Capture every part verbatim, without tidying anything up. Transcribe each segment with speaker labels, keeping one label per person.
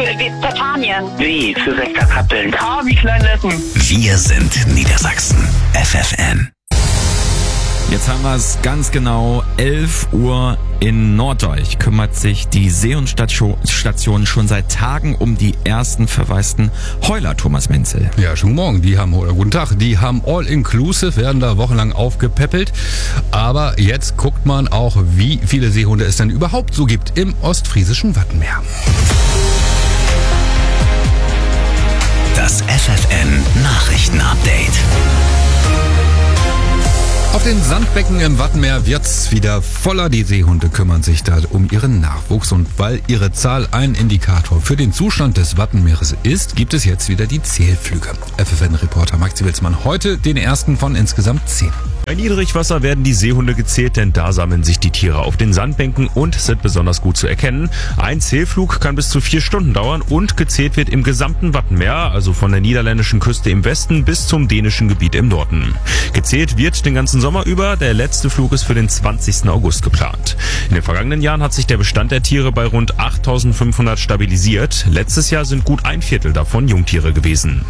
Speaker 1: wie Britannien.
Speaker 2: Wie für Westerkappeln.
Speaker 1: Ah, wie Kleinletten.
Speaker 3: Wir sind Niedersachsen. F F N.
Speaker 4: Jetzt haben wir es ganz genau, elf Uhr in Norddeutsch kümmert sich die Seehundstation schon seit Tagen um die ersten verwaisten Heuler, Thomas Menzel.
Speaker 5: Ja, schönen Morgen. Die haben, oder guten Tag, die haben All-Inclusive, werden da wochenlang aufgepäppelt. Aber jetzt guckt man auch, wie viele Seehunde es denn überhaupt so gibt im ostfriesischen Wattenmeer.
Speaker 3: Das F F N Nachrichtenupdate.
Speaker 5: Auf den Sandbecken im Wattenmeer wird's wieder voller. Die Seehunde kümmern sich da um ihren Nachwuchs. Und weil ihre Zahl ein Indikator für den Zustand des Wattenmeeres ist, gibt es jetzt wieder die Zählflüge. F F N-Reporter Maxi Wilsmann heute den ersten von insgesamt zehn.
Speaker 6: Bei Niedrigwasser werden die Seehunde gezählt, denn da sammeln sich die Tiere auf den Sandbänken und sind besonders gut zu erkennen. Ein Zählflug kann bis zu vier Stunden dauern und gezählt wird im gesamten Wattenmeer, also von der niederländischen Küste im Westen bis zum dänischen Gebiet im Norden. Gezählt wird den ganzen Sommer über, der letzte Flug ist für den zwanzigsten August geplant. In den vergangenen Jahren hat sich der Bestand der Tiere bei rund achttausendfünfhundert stabilisiert. Letztes Jahr sind gut ein Viertel davon Jungtiere gewesen.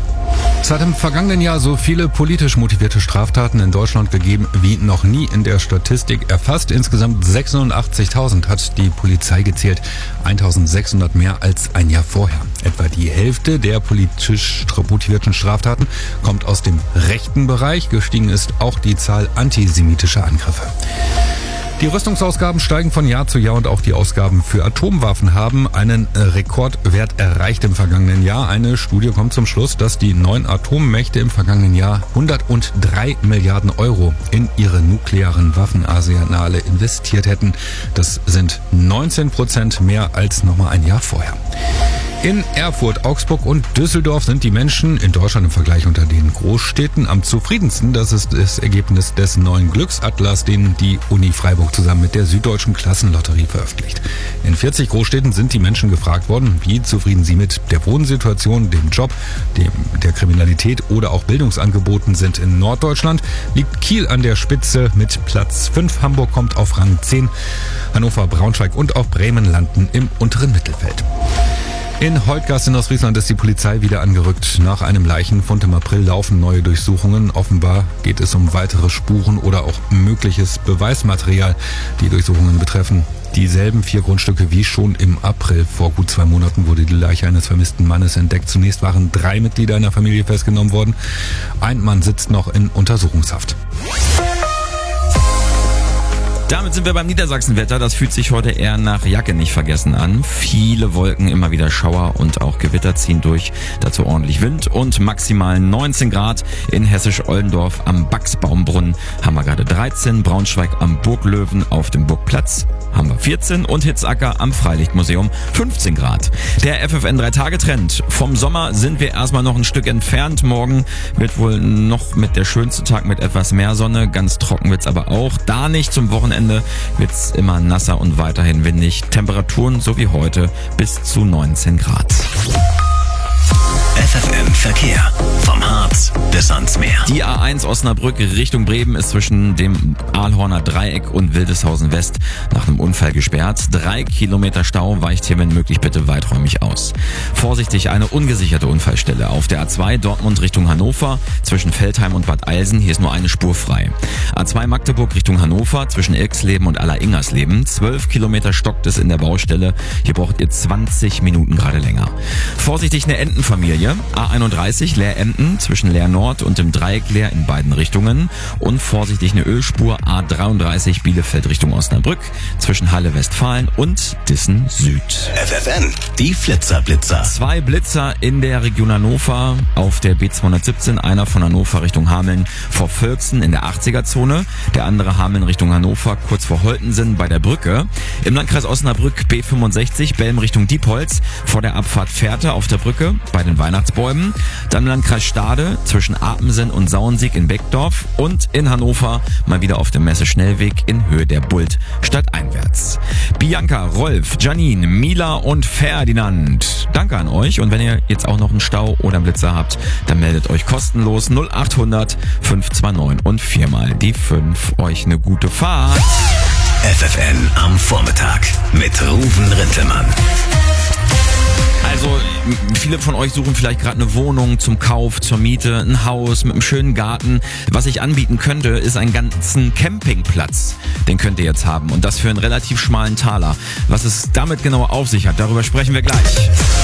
Speaker 5: Es hat im vergangenen Jahr so viele politisch motivierte Straftaten in Deutschland gegeben wie noch nie in der Statistik erfasst. Insgesamt sechsundachtzigtausend hat die Polizei gezählt, eintausendsechshundert mehr als ein Jahr vorher. Etwa die Hälfte der politisch motivierten Straftaten kommt aus dem rechten Bereich. Gestiegen ist auch die Zahl antisemitischer Angriffe. Die Rüstungsausgaben steigen von Jahr zu Jahr und auch die Ausgaben für Atomwaffen haben einen Rekordwert erreicht im vergangenen Jahr. Eine Studie kommt zum Schluss, dass die neun Atommächte im vergangenen Jahr hundertdrei Milliarden Euro in ihre nuklearen Waffenarsenale investiert hätten. Das sind neunzehn Prozent mehr als nochmal ein Jahr vorher. In Erfurt, Augsburg und Düsseldorf sind die Menschen in Deutschland im Vergleich unter den Großstädten am zufriedensten. Das ist das Ergebnis des neuen Glücksatlas, den die Uni Freiburg zusammen mit der Süddeutschen Klassenlotterie veröffentlicht. In vierzig Großstädten sind die Menschen gefragt worden, wie zufrieden sie mit der Wohnsituation, dem Job, dem, der Kriminalität oder auch Bildungsangeboten sind. In Norddeutschland liegt Kiel an der Spitze mit Platz fünf. Hamburg kommt auf Rang zehn. Hannover, Braunschweig und auch Bremen landen im unteren Mittelfeld. In Holtgast in Ostfriesland ist die Polizei wieder angerückt. Nach einem Leichenfund im April laufen neue Durchsuchungen. Offenbar geht es um weitere Spuren oder auch mögliches Beweismaterial, die Durchsuchungen betreffen. Dieselben vier Grundstücke wie schon im April. Vor gut zwei Monaten wurde die Leiche eines vermissten Mannes entdeckt. Zunächst waren drei Mitglieder einer Familie festgenommen worden. Ein Mann sitzt noch in Untersuchungshaft.
Speaker 4: Damit sind wir beim Niedersachsenwetter. Das fühlt sich heute eher nach Jacke nicht vergessen an. Viele Wolken, immer wieder Schauer und auch Gewitter ziehen durch. Dazu ordentlich Wind und maximal neunzehn Grad. In Hessisch-Oldendorf am Baxbaumbrunnen haben wir gerade dreizehn. Braunschweig am Burglöwen auf dem Burgplatz haben wir vierzehn und Hitzacker am Freilichtmuseum fünfzehn Grad. Der F F N drei Tage Trend. Vom Sommer sind wir erstmal noch ein Stück entfernt. Morgen wird wohl noch mit der schönste Tag mit etwas mehr Sonne. Ganz trocken wird's aber auch. Da nicht zum Wochenende wird's immer nasser und weiterhin windig. Temperaturen so wie heute bis zu neunzehn Grad.
Speaker 3: F F N Verkehr. Vom Harz bis ans Meer.
Speaker 4: Die A eins Osnabrück Richtung Bremen ist zwischen dem Aalhorner Dreieck und Wildeshausen West nach einem Unfall gesperrt. Drei Kilometer Stau, weicht hier wenn möglich bitte weiträumig aus. Vorsichtig, eine ungesicherte Unfallstelle auf der A zwei Dortmund Richtung Hannover zwischen Veltheim und Bad Eilsen. Hier ist nur eine Spur frei. A zwei Magdeburg Richtung Hannover zwischen Ilksleben und Alleringers-Leben. Zwölf Kilometer stockt es in der Baustelle. Hier braucht ihr zwanzig Minuten gerade länger. Vorsichtig, eine Entenfamilie. A einunddreißig Leer-Emden zwischen Leer Nord und dem Dreieck Leer in beiden Richtungen. Und vorsichtig eine Ölspur A dreiunddreißig Bielefeld Richtung Osnabrück zwischen Halle Westfalen und Dissen Süd.
Speaker 3: F F N, die Flitzer-Blitzer.
Speaker 4: Zwei Blitzer in der Region Hannover auf der B zweihundertsiebzehn. Einer von Hannover Richtung Hameln vor Völksen in der achtziger-Zone. Der andere Hameln Richtung Hannover kurz vor Holtensen bei der Brücke. Im Landkreis Osnabrück B fünfundsechzig Belm Richtung Diepholz vor der Abfahrt Fährte auf der Brücke bei den Weihnachtsbäumen. Dann im Landkreis Stade zwischen Apensen und Sauensiek in Beckdorf und in Hannover mal wieder auf dem Messe-Schnellweg in Höhe der Bult stadteinwärts. Bianca, Rolf, Janine, Mila und Ferdinand. Danke an euch und wenn ihr jetzt auch noch einen Stau oder einen Blitzer habt, dann meldet euch kostenlos null achthundert fünf zwei neun und viermal die fünf. Euch eine gute Fahrt.
Speaker 3: F F N am Vormittag mit Ruven Rintelmann.
Speaker 4: viele von euch suchen vielleicht gerade eine Wohnung zum Kauf, zur Miete, ein Haus mit einem schönen Garten. Was ich anbieten könnte, ist einen ganzen Campingplatz. Den könnt ihr jetzt haben und das für einen relativ schmalen Taler. Was es damit genau auf sich hat, darüber sprechen wir gleich.